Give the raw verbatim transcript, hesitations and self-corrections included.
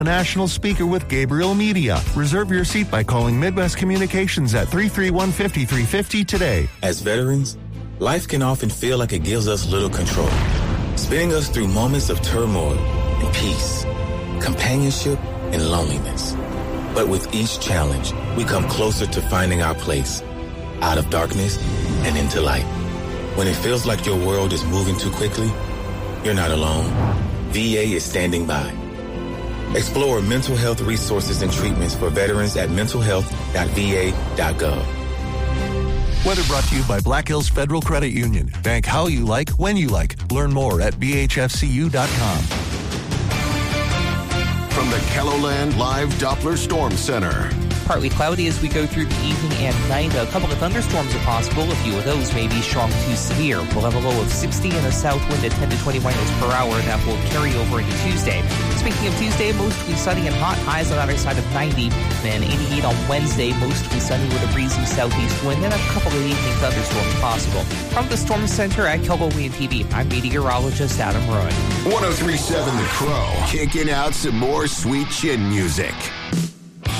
A national speaker with Gabriel Media. Reserve your seat by calling Midwest Communications at three three one, five three five zero today. As veterans, life can often feel like it gives us little control, spinning us through moments of turmoil and peace, companionship and loneliness. But with each challenge, we come closer to finding our place, out of darkness and into light. When it feels like your world is moving too quickly, you're not alone. V A is standing by. Explore mental health resources and treatments for veterans at mental health dot v a dot gov. Weather brought to you by Black Hills Federal Credit Union. Bank how you like, when you like. Learn more at b h f c u dot com. From the KELOLAND Live Doppler Storm Center. Partly cloudy as we go through the evening and night. A couple of thunderstorms are possible. A few of those may be strong to severe. We'll have a low of sixty and a south wind at ten to twenty miles per hour. That will carry over into Tuesday. Speaking of Tuesday, mostly sunny and hot. Highs on either side of ninety. Then eighty-eight on Wednesday, mostly sunny with a breezy southeast wind and a couple of evening thunderstorms possible. From the Storm Center at KELOLAND T V, I'm meteorologist Adam Rowan. one oh three point seven The Crow, kicking out some more sweet chin music.